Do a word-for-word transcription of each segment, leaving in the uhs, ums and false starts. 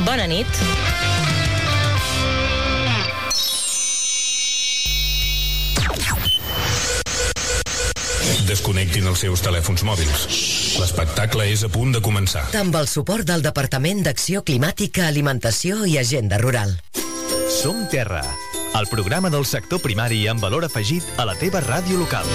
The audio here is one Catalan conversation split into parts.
Bona nit. Desconnectin els seus telèfons mòbils. L'espectacle és a punt de començar. Amb el suport del Departament d'Acció Climàtica, Alimentació i Agenda Rural. Som Terra, el programa del sector primari amb valor afegit a la teva ràdio local.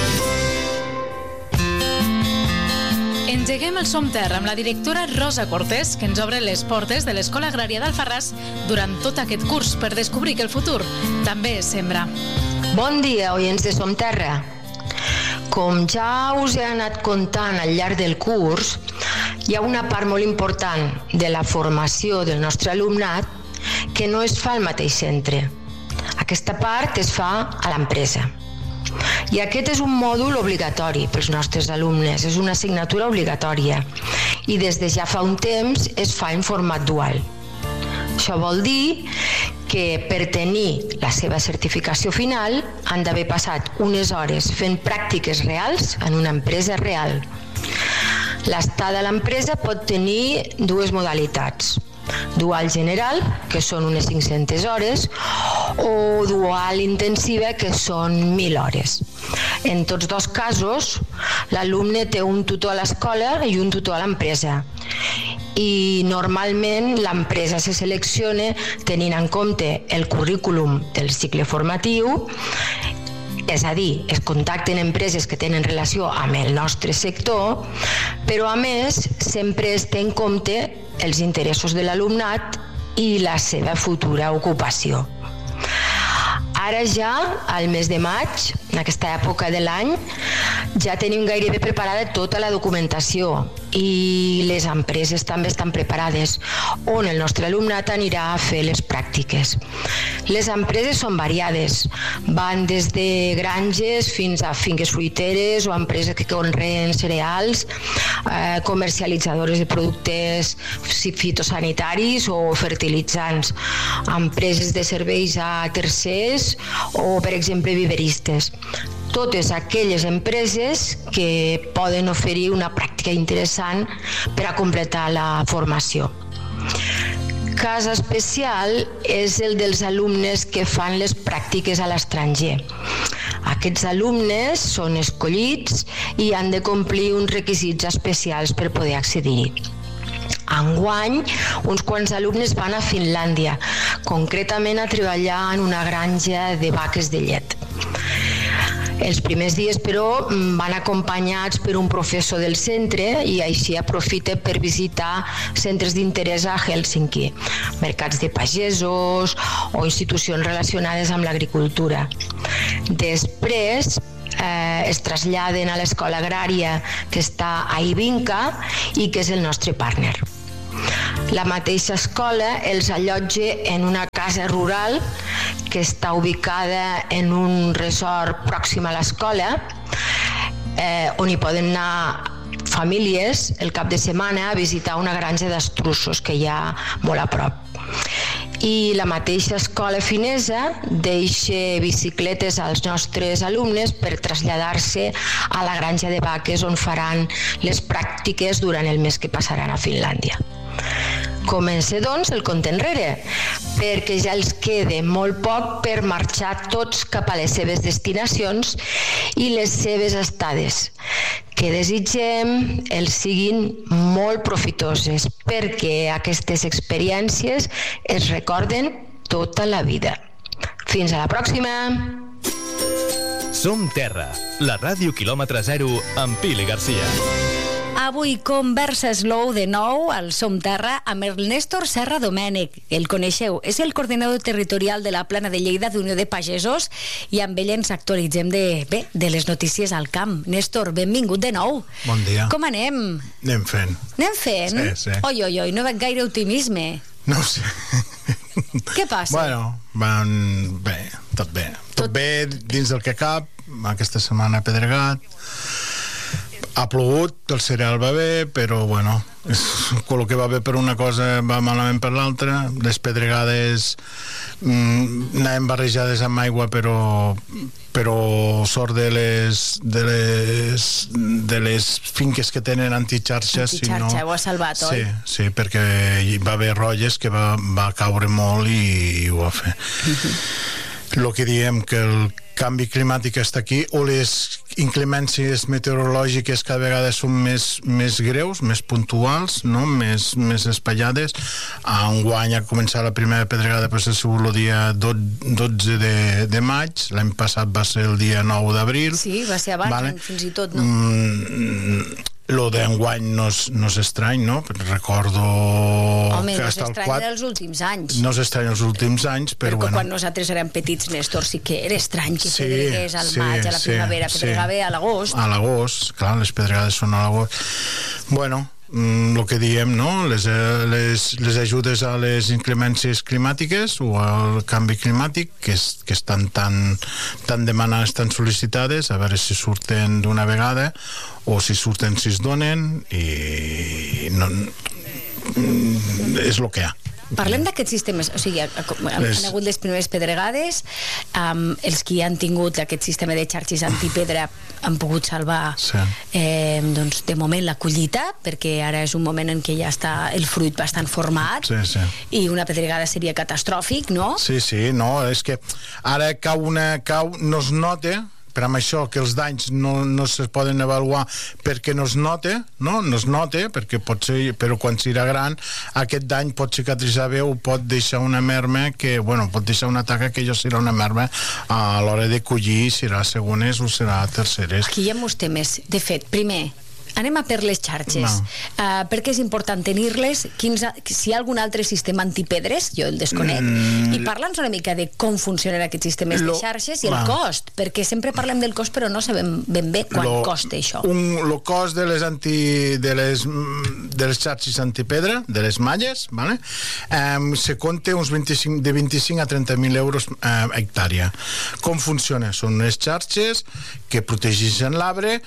Engeguem el Som Terra amb la directora Rosa Cortés, que ens obre les portes de l'Escola Agrària d'Alfarràs durant tot aquest curs per descobrir que el futur també és sembra. Bon dia, oients de Som Terra. Com ja us he anat contant al llarg del curs, hi ha una part molt important de la formació del nostre alumnat que no es fa al mateix centre. Aquesta part es fa a l'empresa. I aquest és un mòdul obligatori pels nostres alumnes, és una assignatura obligatòria i des de ja fa un temps es fa en format dual. Això vol dir que per tenir la seva certificació final han d'haver passat unes hores fent pràctiques reals en una empresa real. L'estada a l'empresa pot tenir dues modalitats. Dual general, que són unes cinc-centes hores, o dual intensiva, que són mil hores. En tots dos casos, l'alumne té un tutor a l'escola i un tutor a l'empresa. I normalment l'empresa se selecciona tenint en compte el currículum del cicle formatiu, és a dir, es contacten empreses que tenen relació amb el nostre sector, però a més sempre es té en compte els interessos de l'alumnat i la seva futura ocupació. Ara ja, al mes de maig, en aquesta època de l'any, ja tenim gairebé preparada tota la documentació i les empreses també estan preparades on el nostre alumnat anirà a fer les pràctiques. Les empreses són variades, van des de granges fins a finques fruiteres o empreses que conreen cereals, eh, comercialitzadores de productes fitosanitaris o fertilitzants, empreses de serveis a tercers o, per exemple, viveristes. Totes aquelles empreses que poden oferir una pràctica interessant per a completar la formació. Cas especial és el dels alumnes que fan les pràctiques a l'estranger. Aquests alumnes són escollits i han de complir uns requisits especials per poder accedir-hi. Enguany, uns quants alumnes van a Finlàndia, concretament a treballar en una granja de vaques de llet. Els primers dies, però, van acompanyats per un professor del centre i així aprofita per visitar centres d'interès a Hèlsinki, mercats de pagesos o institucions relacionades amb l'agricultura. Després, eh, es traslladen a l'escola agrària que està a Ivinka i que és el nostre partner. La mateixa escola els allotja en una casa rural que està ubicada en un resort pròxim a l'escola, eh, on hi poden anar famílies el cap de setmana a visitar una granja d'estruços que hi ha molt a prop. I la mateixa escola finesa deixa bicicletes als nostres alumnes per traslladar-se a la granja de vaques on faran les pràctiques durant el mes que passaran a Finlàndia. Comença, doncs, el compte enrere, perquè ja els queda molt poc per marxar tots cap a les seves destinacions i les seves estades, que desitgem els siguin molt profitoses, perquè aquestes experiències es recorden tota la vida. Fins a la pròxima! Som Terra, la ràdio quilòmetre zero amb Pili Garcia. Avui conversa slow de nou al Som Terra amb el Néstor Serra Domènech. El coneixeu, és el coordinador territorial de la Plana de Lleida d'Unió de Pagesos i amb ell ens actualitzem de, bé, de les notícies al camp. Néstor, benvingut de nou. Bon dia. Com anem? Anem fent. Anem fent? Sí, sí. Oi, oi, oi, no veig gaire optimisme. No ho sé. Què passa? Bueno, van bé, tot bé. Tot, tot bé dins del que cap, aquesta setmana ha pedregat. ha plogut, el cereal va bé, però bueno, és, el que va bé per una cosa va malament per l'altra. Les pedregades mm, anaven barrejades amb aigua, però però sort de les de les, de les finques que tenen antixarxes. Antixarxa, si no, ho ha salvat, oi? Sí, sí, perquè hi va haver rolles que va, va caure molt i, i ho va fer. El que diem que el canvi climàtic està aquí, o les inclemències meteorològiques cada vegada són més, més greus, més puntuals, no? més, més espaiades. Enguany ha començat la primera pedregada, però ha sigut el dia dotze de, de maig, l'any passat va ser el dia nou d'abril. Sí, va ser abans, vale? Fins i tot, no? Mm, lo d'enguany no és, no és estrany, no? Recordo... Home, que no és estrany quatre... dels últims anys. No és estrany dels últims anys, però, però bueno... quan nosaltres érem petits, Néstor, sí que era estrany que sí, pedregués al sí, maig, a la sí, primavera, pedregava sí. a l'agost. A l'agost, clar, les pedregades són a l'agost. Bueno, el que diem, no? Les, les, les ajudes a les inclemències climàtiques o al canvi climàtic que, és, que estan tan, tan demanades, tan sol·licitades, a veure si surten d'una vegada o si surten si es donen, i no, és el que hi ha. Parlem d'aquests sistemes, o sigui, han les... hagut les primeres pedregades, um, els que han tingut aquest sistema de xarxes antipedra han pogut salvar sí. eh, doncs, de moment la collita, perquè ara és un moment en què ja està el fruit bastant format, sí, sí. i una pedregada seria catastròfic, no? Sí, sí, no, és que ara cau una, cau, no es nota, per amb això que els danys no, no se poden avaluar perquè no es nota, no? No es nota, perquè pot ser, però quan serà gran aquest dany pot cicatritzar bé o pot deixar una merma que, bueno, pot deixar una taca que ja serà una merma a l'hora de collir, serà segones o serà terceres. Aquí hi ha molts temes. De fet, primer, anem a per les xarxes. No. Uh, per què és important tenir-les? Quins, si hi ha algun altre sistema antipedres, jo el desconec. Mm. I parla'ns una mica de com funcionen aquests sistemes lo, de xarxes i el no. cost, perquè sempre parlem del cost però no sabem ben bé quant lo, costa això. El cost de les, anti, de, les, de les xarxes antipedra, de les malles, vale? um, se compta uns vint-i-cinc, de vint-i-cinc a trenta mil euros uh, hectàrea. Com funciona? Són unes xarxes que protegeixen l'arbre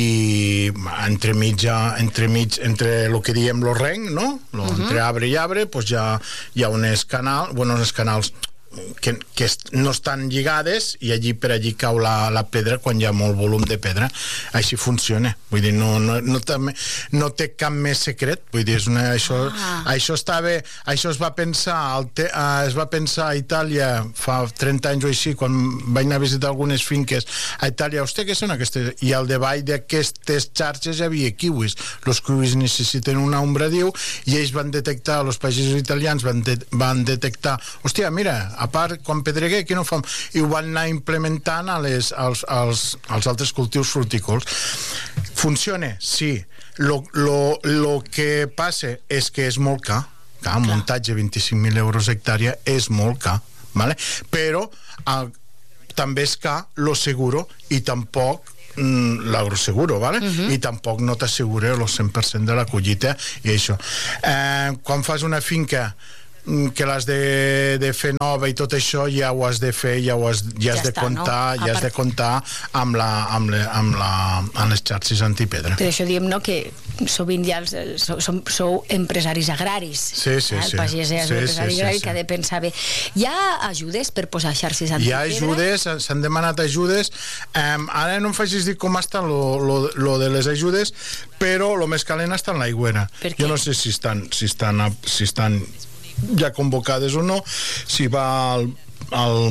i entre mitja, entre mig, entre el que diem lo reng, no? Lo, uh-huh. Entre arbre i arbre, pues ja hi ha unes canals, bueno, uns canals que, que no estan lligades i allí per allí cau la, la pedra quan hi ha molt volum de pedra. Així funciona, vull dir, no, no, no, també, no té cap més secret, vull dir, és una, això, ah. això està bé, això es va pensar al te, uh, es va pensar a Itàlia fa trenta anys o així, quan vaig anar a visitar algunes finques a Itàlia. Hosti, què són aquestes? I al davall d'aquestes xarxes hi havia kiwis. Els kiwis necessiten una ombradiu i ells van detectar, els pagesos italians van, de, van detectar, hòstia, mira, a part, quan pedreguer, què no fem? I ho van anar implementant a les, als, als, als altres cultius frutícols. Funciona? Sí. Lo, lo, lo que passa és que és molt car. Clar, un muntatge de vint-i-cinc mil euros hectàrea és molt car, vale? Però el, també és car lo seguro i tampoc mm, l'agroseguro, vale? Uh-huh. I tampoc no t'assegura el cent per cent de la collita i això. Eh, quan fas una finca que l'has de, de fer nova i tot això, ja ho has de fer, ja ho has, ja has ja de està, comptar, no? ja has de comptar amb, la, amb, la, amb, la, amb les xarxes antipedra. Per això diem, no?, que sovint ja els, sou, sou empresaris agraris. Sí, sí, eh? El sí. pagès és sí, empresari sí, agrari sí, que ha de pensar bé. Hi ha ajudes per posar xarxes antipedra? Hi ha ajudes, s'han demanat ajudes. Um, ara no em facis dir com està lo, lo, lo de les ajudes, però lo més calent està en l'aigüera. Jo no sé si estan, si estan, si estan ja convocades o no, si va al, al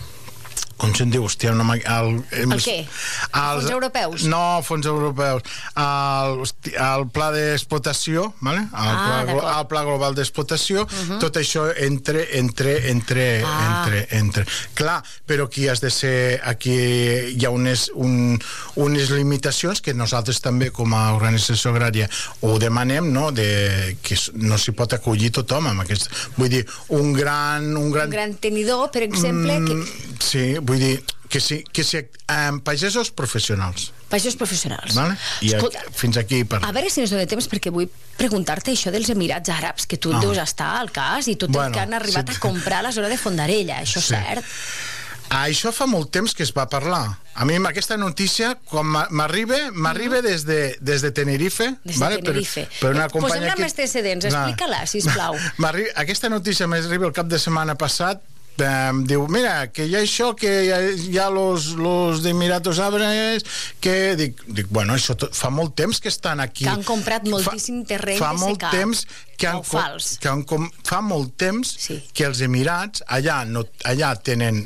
com se'n diu, hòstia, no el, el, el què? Els fons europeus? No, fons europeus. El, el pla d'explotació, vale? el, ah, pla, el pla global d'explotació, uh-huh. tot això entre, entre, entre, ah. entre, entre. Clar, però aquí has de ser, aquí hi ha unes, un, unes limitacions que nosaltres també com a organització agrària ho demanem, no? De, que no s'hi pot acollir tothom amb aquest, vull dir, un gran... Un gran, un gran tenidor, per exemple, mm, que... Sí, vull dir que sí, que sí, eh, pagesos professionals. Pagesos professionals. Vale? I Escolta, a, fins aquí per... A veure si ens donem temps, perquè vull preguntar-te això dels Emirats Àrabs, que tu ah. deus estar al cas, i tot bueno, el que han arribat sí. a comprar a la zona de Fondarella, això és sí. cert? Això fa molt temps que es va parlar. A mi aquesta notícia, quan m'arriba, m'arriba des de, des de Tenerife. Des de vale? Tenerife. Per, per una companya Posem-la que... amb antecedents, explica-la, sisplau. Aquesta notícia m'arriba el cap de setmana passat. Um, diu, mira, que hi ha això, que hi ha, hi ha los, los d'Emiratos Árabes, que dic, dic, bueno, això tot, fa molt temps que estan aquí. Que han comprat moltíssim terreny fa, fa de molt secà. Temps que han, fals. Que han, fa molt temps sí. que els Emirats allà, no, allà tenen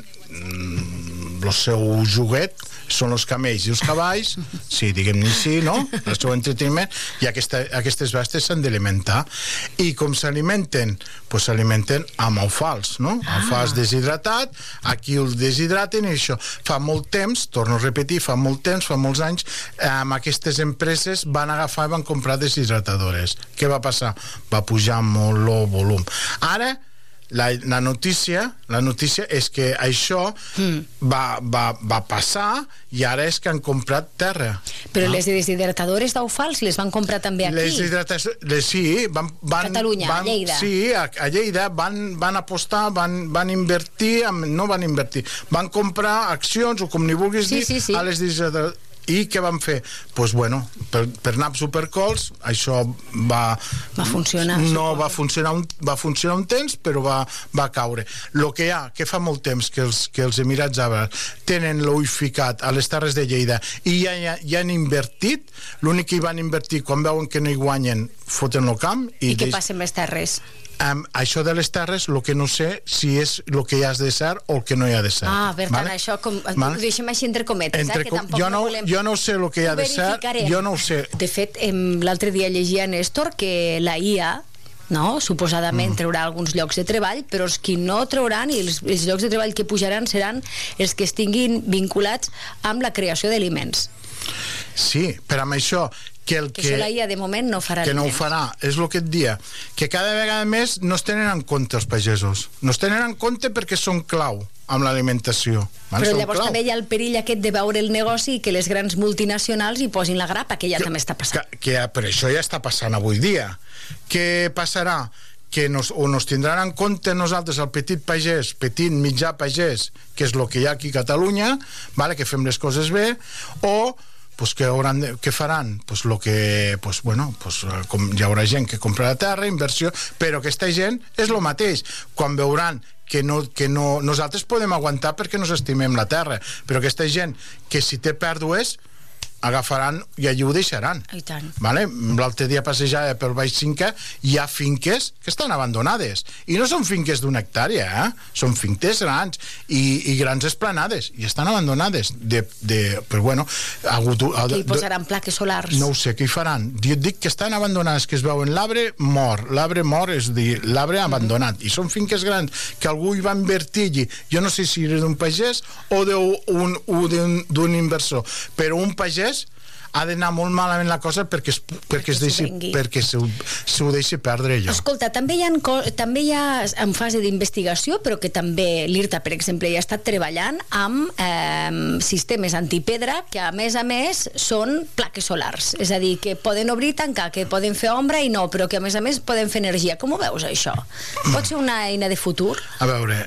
mm, el seu joguet, són els camells i els cavalls, sí, diguem-ne sí, no? El seu entreteniment, i aquesta, aquestes bestes s'han d'alimentar. I com s'alimenten? Pues s'alimenten amb alfals, no? Ah. Alfals deshidratat, aquí el deshidraten i això. Fa molt temps, torno a repetir, fa molt temps, fa molts anys, amb aquestes empreses van agafar i van comprar deshidratadores. Què va passar? Va pujar molt el volum. Ara, La, la notícia la notícia és que això mm. va, va, va passar i ara és que han comprat terra. Però no? Les deshidratadores d'Aufals les van comprar també aquí? Les deshidratadores, sí, van, van, Catalunya, van, a Lleida. Sí, a, a Lleida van, van apostar, van, van invertir, no van invertir, van comprar accions, o com ni vulguis sí, dir, sí, sí. a les deshidratadores. I què van fer? Doncs pues bueno, per, per anar supercols, això va... Va funcionar. No, va funcionar, un, va funcionar un temps, però va, va caure. El que hi ha, que fa molt temps que els, que els Emirats Àrabs tenen l'ull ficat a les terres de Lleida i ja, ja, ja han invertit, l'únic que hi van invertir, quan veuen que no hi guanyen, foten el camp. I, I què passa amb les terres? Um, això de les terres, el que no sé si és el que hi ha de ser o el que no hi ha de ser. Ah, per tant, vale? això com, vale? Ho deixem així entre cometes, entre eh, que com, tampoc jo no, no volem... Jo no sé el que hi ha de ser, jo no ho sé. De fet, l'altre dia llegia a Néstor que la I A, no? Suposadament mm. traurà alguns llocs de treball, però els que no trauran i els, els llocs de treball que pujaran seran els que estiguin vinculats amb la creació d'aliments. Sí, però amb això que el que, que, això la I A de moment no farà que no ho farà, és el que et dia que cada vegada més no es tenen en compte els pagesos, no es tenen en compte perquè són clau amb l'alimentació. Vale? Però són llavors clau. també hi ha el perill aquest de veure el negoci i que les grans multinacionals hi posin la grapa, que ja que, també està passant. Que, que, però això ja està passant avui dia. Què passarà? Que nos, o nos tindran en compte nosaltres el petit pagès, petit, mitjà pagès, que és el que hi ha aquí a Catalunya, vale? Que fem les coses bé, o pues que, hauran de, que faran pues lo que, pues bueno, pues com hi haurà gent que comprarà terra, inversió, però aquesta gent és el mateix, quan veuran que, no, que no, nosaltres podem aguantar perquè nos estimem la terra, però aquesta gent que si té pèrdues agafaran i allí ho deixaran. I tant. Vale? L'altre dia passejava pel Baix Cinca, hi ha finques que estan abandonades i no són finques d'una hectàrea, eh? Són finques grans i, i grans esplanades i estan abandonades de, de, però bueno, ha hagut, ha, que hi posaran plaques solars. No ho sé, què hi faran? Jo et dic que estan abandonades, que es veuen l'arbre mort, l'arbre mort és dir, l'arbre mm-hmm. abandonat, i són finques grans que algú hi va invertir allí, jo no sé si era d'un pagès o d'un inversor, però un pagès ha d'anar molt malament la cosa perquè es, perquè es deixi, perquè se, se ho deixi perdre allò. Escolta, també hi ha, també hi ha en fase d'investigació, però que també l'I R T A, per exemple, ja ha estat treballant amb eh, sistemes antipedra que a més a més són plaques solars, és a dir, que poden obrir i tancar, que poden fer ombra i no, però que a més a més poden fer energia. Com ho veus, això? Pot ser una eina de futur? A veure,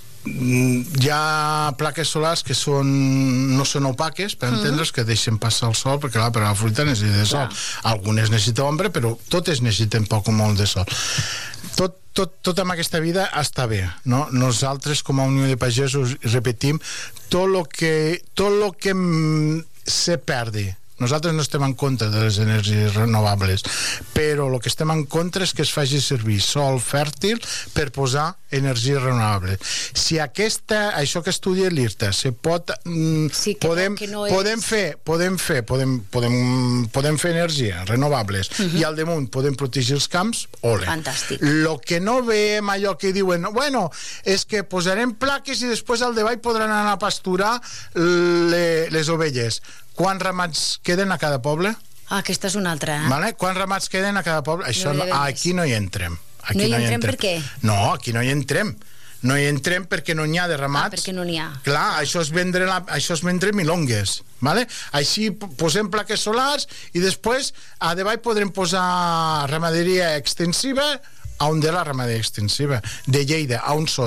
hi ha plaques solars que són, no són opaques, per entendre's, que deixen passar el sol, perquè clar, per a la fruita necessita sol. Algunes necessiten ombra, però totes necessiten poc o molt de sol. Tot, tot, tot amb aquesta vida està bé, no? Nosaltres, com a Unió de Pagesos, repetim, tot lo que, tot lo que se perdi. Nosaltres no estem en contra de les energies renovables, però el que estem en contra és que es faci servir sol fèrtil per posar energies renovables. Si aquesta, això que estudia l'I R T A, se pot, mm, sí, que podem, no, que no podem és... fer, podem fer, podem, podem, podem fer energies renovables uh-huh. i al damunt podem protegir els camps, ole. Fantàstic. Lo que no veiem allò que diuen, bueno, és que posarem plaques i després al davall podran anar a pasturar le, les ovelles. Quants ramats queden a cada poble? Ah, aquesta és una altra. Eh? Vale? Quants ramats queden a cada poble? Això no, aquí no hi entrem. Aquí no hi no entrem, entrem per què? No, aquí no hi entrem. No hi entrem perquè no n'hi ha de ramats. Ah, perquè no n'hi ha. Clar, això és vendre, la, això és vendre milongues. Vale? Així posem plaques solars i després a davall podrem posar ramaderia extensiva. A on de la ramaderia extensiva? De Lleida, a on són?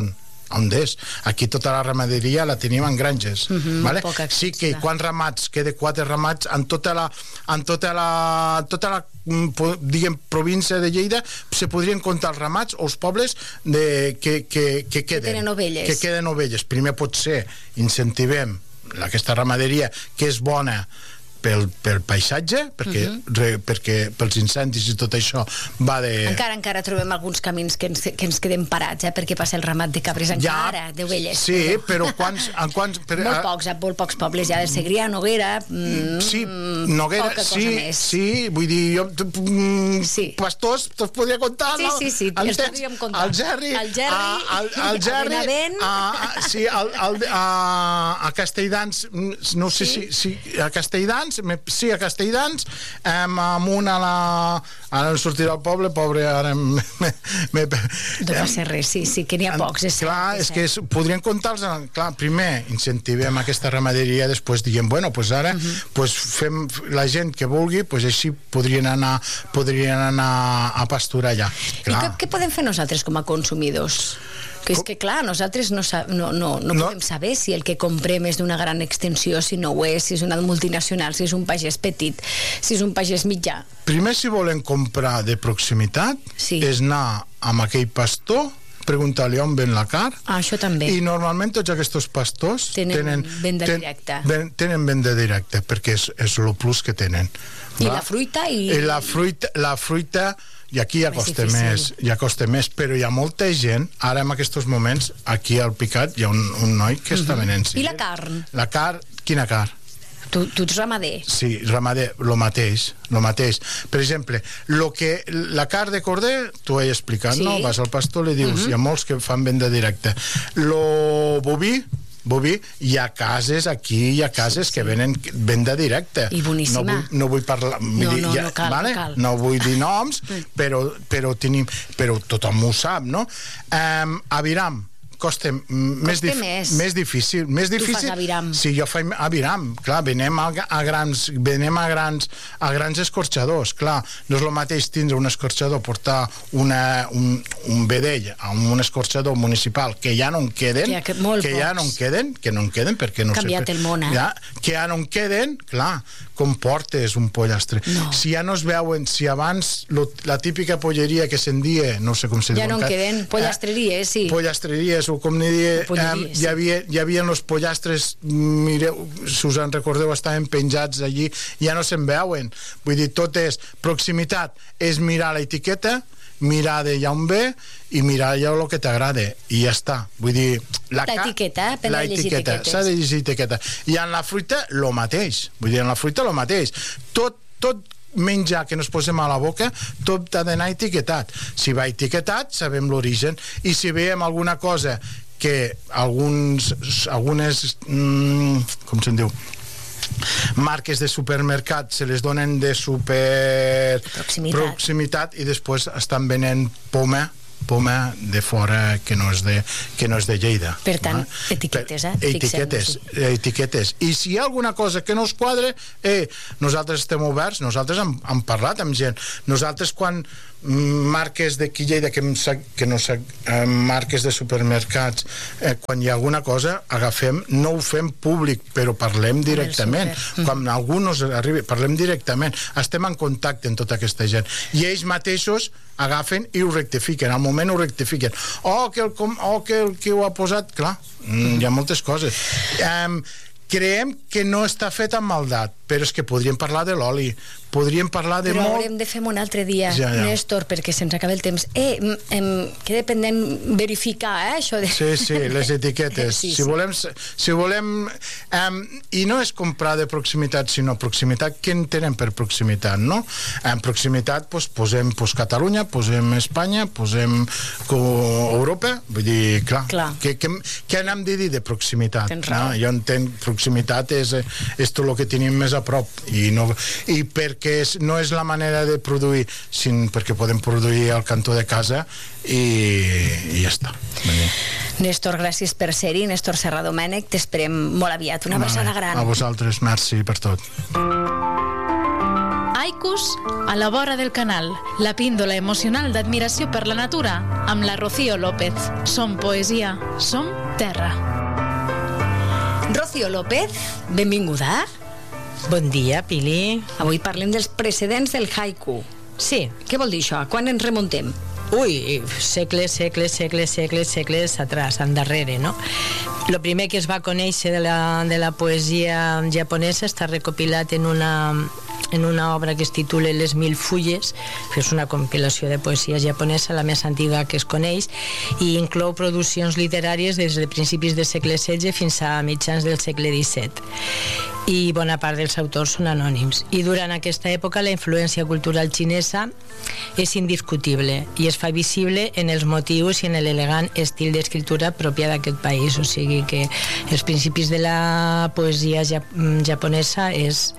on és. Aquí tota la ramaderia la tenim en granges. Mhm, vale? poca Sí que extra. quan ramats, queda quatre ramats en tota la, en tota la, tota la mm, po- diguem, província de Lleida, se podrien comptar els ramats o els pobles de, que, que, que queden. tenen ovelles. Que queden ovelles. Primer potser incentivem aquesta ramaderia, que és bona pel, pel paisatge, perquè, uh -huh. re, perquè pels incendis i tot això va de... Encara, encara trobem alguns camins que ens, que ens quedem parats, eh, perquè passa el ramat de cabres encara, d'ovelles. Sí, però quants... En quants per, Molt pocs, eh, molt pocs pobles, ja de Segrià, Noguera... Mm, Sí, Noguera, poca cosa sí, més. sí, vull dir, jo, mm, Sí. pastors, te'ls podria contar, Sí, no? sí, sí, En els tens- podríem contar. El Gerri, El Gerri, a, el, el a Gerri, Benavent. a, a, sí, el, el, a, a Castelldans, no sé Sí. si, si a Castelldans, me, sí, a Castelldans, um, amunt a la... Ara no sortirà al poble, pobre, ara... Me, me, No passa res, sí, sí, que n'hi ha pocs. És clar, cert, és que és, podrien comptar-los, clar, primer incentivem aquesta ramaderia, després diguem, bueno, pues ara uh -huh. pues fem la gent que vulgui, pues així podrien anar podrien anar a pasturar allà. I què, què podem fer nosaltres com a consumidors? Que és que, clar, nosaltres no, sa- no, no, no, No. podem saber si el que comprem és d'una gran extensió, si no ho és, si és una multinacional, si és un pagès petit, si és un pagès mitjà. Primer, si volen comprar de proximitat, Sí. és anar amb aquell pastor, preguntar-li on ven la car, Ah, això també. i normalment tots aquests pastors Tenen venda directa. ven, tenen venda directa, perquè és, és el plus que tenen. I va? la fruita i... I la fruita, la fruita i aquí ja Més costa difícil. més, ja costa més, però hi ha molta gent, ara en aquests moments, aquí al Picat hi ha un, un noi que està venent. I la carn? La carn, quina carn? Tu, tu ets ramader. Sí, ramader, lo mateix, lo mateix. Per exemple, lo que, la carn de corder, t'ho he explicat, Sí. no? Vas al pastor, li dius, uh-huh. hi ha molts que fan venda directa. Lo boví, boví, hi ha cases aquí, hi ha cases sí, sí. que venen venda directa. I boníssima. No vull, no vull parlar... vull No, dir, no, ja, no cal, vale? no cal. No vull dir noms, però, però, tenim, però tothom ho sap, no? Um, Aviram, costa més, dif més. més difícil. Més Tu difícil. fas Aviram. Sí, jo faig Aviram, clar, venem a, a grans venem a grans, a grans escorxadors, clar, no és el mateix tindre un escorxador, portar una, un, un vedell a un escorxador municipal que ja no en queden, Que, que, molt que ja no en queden, que no en queden perquè no Canviat sé, el món, eh? ja, que ja no en queden, clar, com portes un pollastre. No. Si ja no es veuen, si abans lo, la típica polleria que se'n dia, no sé com se diu. Ja no en encara, queden pollastres, sí. Pollastres, o com ni dir, Polleries, eh, sí. hi havia, hi havia els pollastres, mireu, si us en recordeu, estaven penjats allí, ja no se'n veuen. Vull dir, tot és proximitat, és mirar l'etiqueta, mirar d'allà on ve i mirar allò el que t'agrada i ja està, vull dir la l'etiqueta, eh? la etiqueta, s'ha de llegir etiqueta i en la fruita lo mateix, vull dir en la fruita lo mateix, tot, tot menjar que ens posem a la boca tot ha d'anar etiquetat, si va etiquetat sabem l'origen i si veiem alguna cosa que alguns algunes mmm, com se'n diu marques de supermercat se les donen de super proximitat, proximitat i després estan venent poma poma de fora que no és de, que no és de Lleida. Per tant, no? etiquetes, eh? Etiquetes, etiquetes. I si hi ha alguna cosa que no es quadra, eh, nosaltres estem oberts, nosaltres hem, hem parlat amb gent. Nosaltres quan marques d'aquí Lleida que, que no sé, eh, marques de supermercats eh, quan hi ha alguna cosa agafem, no ho fem públic però parlem directament quan algú nos arribi, parlem directament estem en contacte amb tota aquesta gent i ells mateixos agafen i ho rectifiquen, al moment ho rectifiquen oh, que el, oh, que el que ho ha posat clar, mm, hi ha moltes coses um, creiem que no està fet amb maldat però és que podríem parlar de l'oli podríem parlar de però molt... haurem de fer un altre dia, ja, ja. Néstor, perquè se'ns acaba el temps. Eh, em, queda pendent verificar, eh, això de... Sí, sí, les etiquetes. sí, si sí. volem... Si volem um, I no és comprar de proximitat, sinó proximitat. Què entenem per proximitat, no? En proximitat, pues, posem pues, Catalunya, posem Espanya, posem Europa, vull dir, clar, clar. Què, què, què hem de dir de proximitat? No? Jo entenc, proximitat és, és tot el que tenim més a prop, i, no, i per que és, no és la manera de produir sin, perquè podem produir al cantó de casa i, i ja està. Néstor, gràcies per ser-hi. Néstor Serra Domènech, t'esperem molt aviat. Una abraçada gran. A vosaltres, merci per tot. Haikus a la vora del canal, la píndola emocional d'admiració per la natura, amb la Rocío López. Som poesia, som terra. Rocío López, benvinguda. Bon dia, Pili. Avui parlem dels precedents del haiku. Sí. Què vol dir això? Quan ens remuntem? Ui, segles, segles, segles, segles, segles atrás, endarrere, no? Lo primer que es va conèixer de la, de la poesia japonesa està recopilat en una, en una obra que es titula Les mil fulles, que és una compilació de poesia japonesa, la més antiga que es coneix, i inclou produccions literàries des de principis del segle setze fins a mitjans del segle disset. I bona part dels autors són anònims. I durant aquesta època la influència cultural xinesa és indiscutible i es fa visible en els motius i en l'elegant estil d'escriptura pròpia d'aquest país. O sigui que els principis de la poesia japonesa és,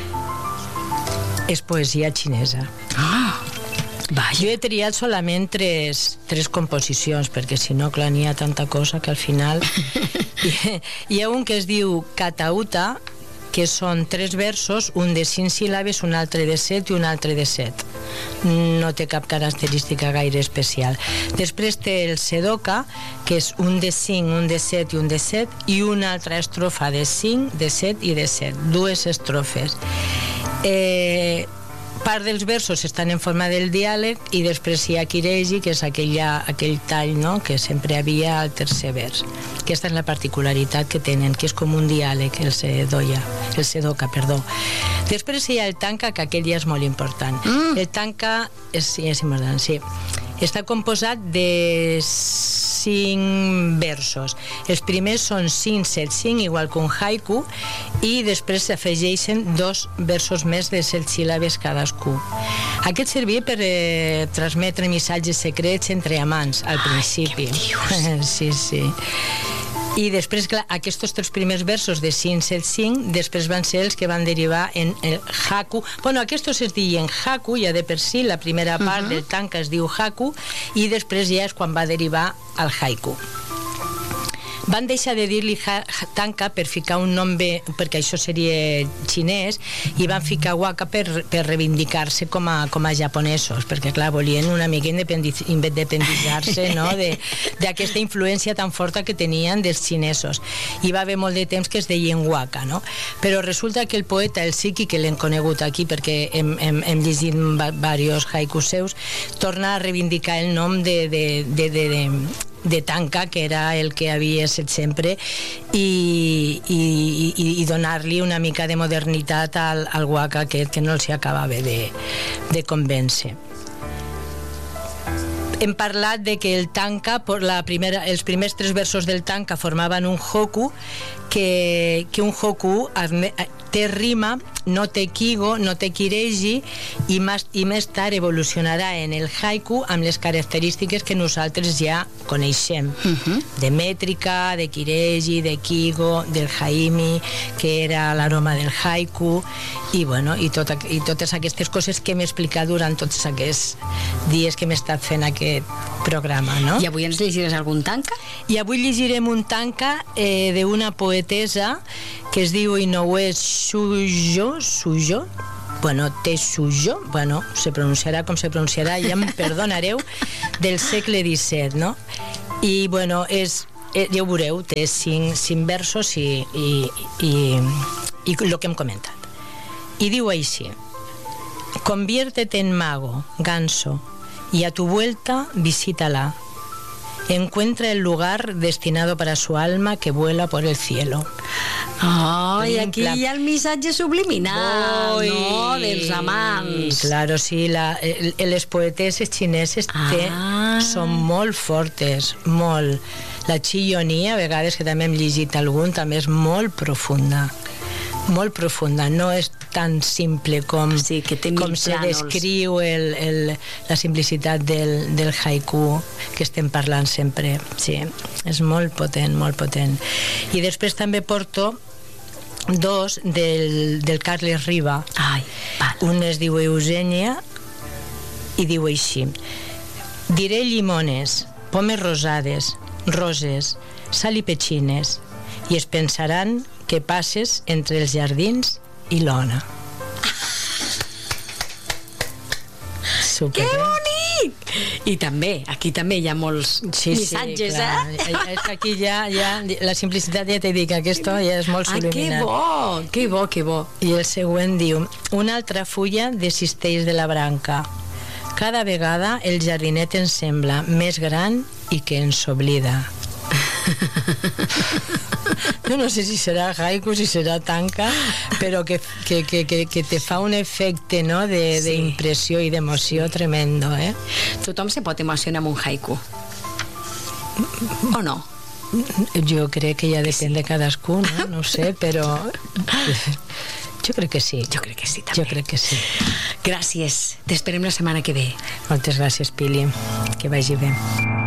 és poesia xinesa. Ah! Vaja. Jo he triat solament tres, tres composicions, perquè si no, clar, n'hi ha tanta cosa que al final... hi, hi ha un que es diu Katauta, que són tres versos, un de cinc síl·labes, un altre de set i un altre de set. No té cap característica gaire especial. Després té el Sedoka, que és un de cinc, un de set i un de set, i una altra estrofa de cinc, de set i de set. Dues estrofes. Eh... Part dels versos estan en forma del diàleg i després hi ha Kireji, que és aquella, aquell tall, no?, que sempre havia al tercer vers. Aquesta és la particularitat que tenen, que és com un diàleg, el Sedoya, el Sedoka, perdó. Després hi ha el Tanka, que aquell ja és molt important. Mm. El Tanka és, és important, sí. Està composat de cinc versos. Els primers són cinc, set, cinc, igual que un haiku, i després s'afegeixen dos versos més de set síl·labes cadascú. Aquest servia per eh, transmetre missatges secrets entre amants, al principi. Ai, què em dius? Sí, sí. I després, clar, aquests tres primers versos de cinc, set, cinc, després van ser els que van derivar en el haku. Bueno, aquests es diuen haku, ja de per si, la primera part uh-huh. del tanka es diu haku, i després ja és quan va derivar al haiku. Van deixar de dir-li tanka per ficar un nom bé, perquè això seria xinès, i van ficar waka per, per reivindicar-se com a, com a japonesos, perquè clar, volien una mica independitzar-se, no?, d'aquesta influència tan forta que tenien dels xinesos. I va haver molt de temps que es deien waka, no? Però resulta que el poeta, el Siki, que l'hem conegut aquí perquè hem, hem, hem llegit diversos haikus seus, torna a reivindicar el nom de, de, de, de, de de tanka, que era el que havia estat sempre, i, i, i, i donar-li una mica de modernitat al, al waka aquest que no els acabava de, de convèncer. Hem parlat de que el tanka, la primera, els primers tres versos del tanka formaven un hoku, que, que un hoku té rima, no té kigo, no té kireji, i, més, i més tard evolucionarà en el haiku amb les característiques que nosaltres ja coneixem, uh-huh. de mètrica, de kireji, de kigo, del haimi, que era l'aroma del haiku, i, bueno, i, tot, i totes aquestes coses que hem explicat durant tots aquests dies que hem estat fent aquest programa, no? I avui ens llegiràs algun tanka? I avui llegirem un tanka eh, d'una poetesa que es diu Inoue Sujo, Sujo, bueno, Tetsujo, bueno, se pronunciarà com se pronunciarà, ja em perdonareu, del segle disset, no? I, bueno, és, eh, ja ho veureu, té cinc, cinc versos i, i, i, i el que hem comentat. I diu així: conviértete en mago, ganso, y a tu vuelta visítala. Encuentra el lugar destinado para su alma que vuela por el cielo. Oh, i aquí hi ha el missatge subliminal, Oi. no?, dels amants. Claro, sí, la, les poeteses xineses ah. té, són molt fortes, molt. La Chiyoni, a vegades, que també hem llegit algun, també és molt profunda. Molt profunda, no és tan simple com, sí, que com se descriu el, el, la simplicitat del, del haiku que estem parlant sempre. Sí, és molt potent, molt potent. I després també porto dos del, del Carles Riba. Ai, un es diu Eugènia i diu així: diré llimones, pomes rosades, roses, sal i petxines, i es pensaran que passes entre els jardins i l'ona. Super, Que eh? bonic! I també, aquí també hi ha molts Sí, missatges, sí, clar. eh? És que aquí ja, ja, la simplicitat, ja t'he dit, que aquesta ja és molt Ah, que subliminal. bo, que bo, que bo. I el següent diu: una altra fulla desisteix de la branca. Cada vegada el jardinet ens sembla més gran i que ens oblida. Jo no sé si serà haiku, si serà tanca, però que, que, que, que, que te fa un efecte, no?, d'impressió i d'emoció tremendo, eh? Tothom se pot emocionar amb un haiku. O no? Jo crec que ja depèn de cadascú, no? No ho sé, però... Jo crec que sí. Jo crec que sí, també. Jo crec que sí. Gràcies. T'esperem la setmana que ve. Moltes gràcies, Pili. Que vagi bé.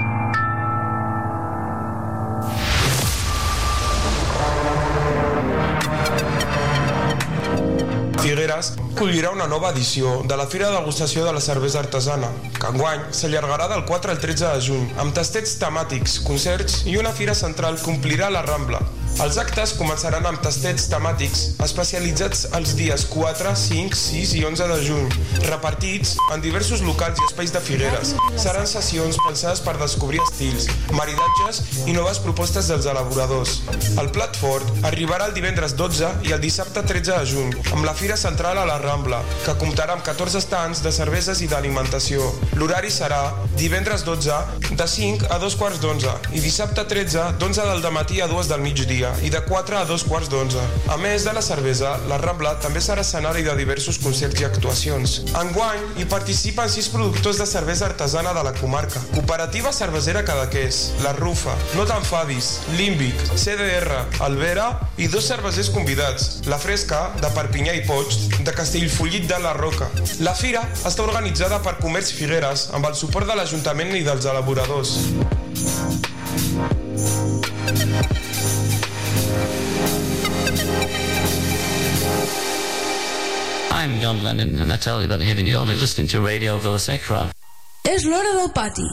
Figueres acollirà una nova edició de la Fira de Degustació de la Cervesa Artesana, que enguany s'allargarà del quatre al tretze de juny, amb tastets temàtics, concerts i una fira central que omplirà la Rambla. Els actes començaran amb tastets temàtics especialitzats els dies quatre, cinc, sis i onze de juny, repartits en diversos locals i espais de Figueres. Seran sessions pensades per descobrir estils, maridatges i noves propostes dels elaboradors. El plat fort arribarà el divendres dotze i el dissabte tretze de juny, amb la Fira Central a la Rambla, que comptarà amb catorze estants de cerveses i d'alimentació. L'horari serà divendres dotze de cinc a dos quarts d'onze i dissabte tretze d'onze del dematí a dues del migdia i de quatre a dos quarts d'onze. A més de la cervesa, la Rambla també serà escenari de diversos concerts i actuacions. Enguany hi participen sis productors de cervesa artesana de la comarca: Cooperativa Cervesera Cadaqués, La Rufa, No t'enfadis, Límbic, C D R, Albera i dos cervesers convidats, La Fresca, de Perpinyà i Poig, de Castellfollit de la Roca. La fira està organitzada per Comerç Figueres amb el suport de l'Ajuntament i dels elaboradors. I'm John Lennon, and I tell you that here you're only listening to Radio Villasacra. És l'hora del pati.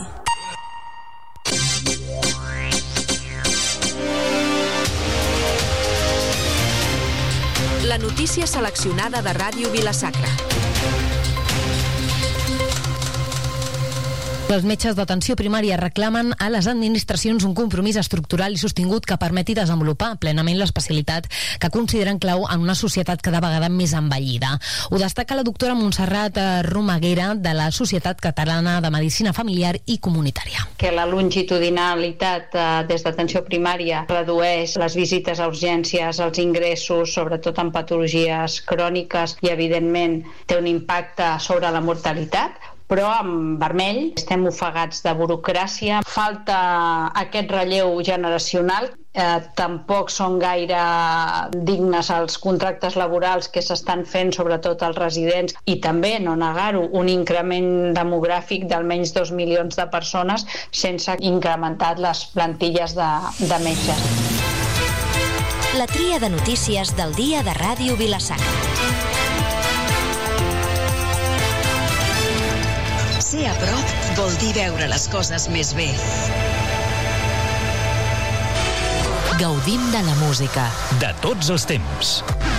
La notícia seleccionada de Ràdio Vila-sacra. Els metges d'atenció primària reclamen a les administracions un compromís estructural i sostingut que permeti desenvolupar plenament l'especialitat que consideren clau en una societat cada vegada més envellida. Ho destaca la doctora Montserrat Romaguera de la Societat Catalana de Medicina Familiar i Comunitària. Que la longitudinalitat eh, des d'atenció primària redueix les visites a urgències, els ingressos, sobretot en patologies cròniques, i evidentment té un impacte sobre la mortalitat, però en vermell estem ofegats de burocràcia, falta aquest relleu generacional, eh, tampoc són gaire dignes els contractes laborals que s'estan fent, sobretot als residents, i també, no negar-ho, un increment demogràfic d'almenys dos milions de persones sense incrementar les plantilles de, de metges. La tria de notícies del dia de Ràdio Vila-sacra. Ser a prop vol dir veure les coses més bé. Gaudim de la música. De tots els temps.